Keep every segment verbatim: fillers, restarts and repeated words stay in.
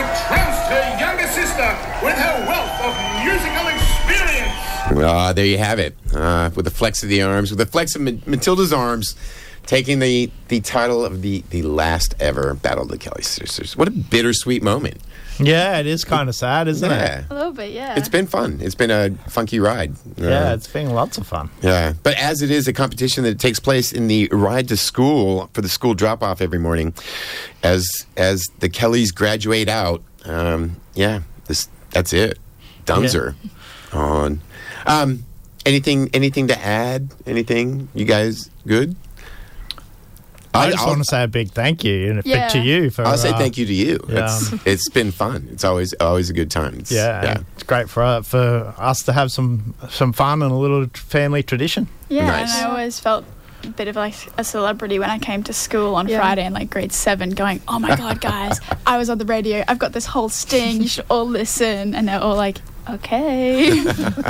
trounced her younger sister with her wealth of musical experience. Ah, there you have it. Uh, with a flex of the arms, with a flex of Ma- Matilda's arms, taking the, the title of the, the last ever Battle of the Kelly Sisters. What a bittersweet moment. Yeah, it is kind of sad, isn't Yeah. it? A little bit, yeah. It's been fun. It's been a funky ride. Yeah, Uh, it's been lots of fun. Yeah, but as it is a competition that takes place in the ride to school for the school drop-off every morning, as as the Kellys graduate out, um, yeah, this that's it. Dunzer on. Um, anything anything to add? Anything? You guys good? I just I'll- want to say a big thank you and a Yeah. big to you for. I'll say uh, thank you to you. yeah. It's, it's been fun. It's always always a good time. It's, Yeah, yeah. and it's great for uh, for us to have some some fun and a little family tradition. Yeah, Nice. and I always felt a bit of like a celebrity when I came to school on Yeah. Friday in like grade seven going, oh my God, guys, I was on the radio. I've got this whole sting. You should all listen. And they're all like, okay.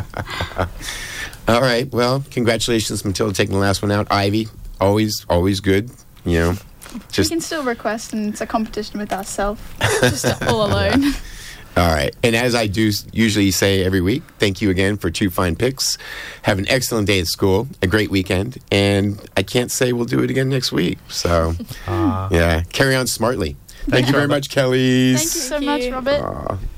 All right. Well, congratulations, Matilda, taking the last one out. Ivy, always always good. You know, just we can still request, and it's a competition with ourselves, just all alone. all right. And as I do s- usually say every week, thank you again for two fine picks. Have an excellent day at school, a great weekend, and I can't say we'll do it again next week. So, Uh, yeah, carry on smartly. Thank Thanks, you very Robert. much, Kellys. Thank you so Thank much, you. Robert. Aw.